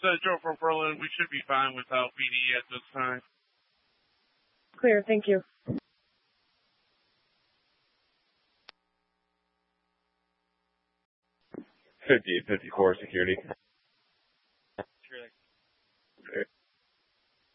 Joe from Berlin. We should be fine without BD at this time. Clear. Thank you. 5854 security.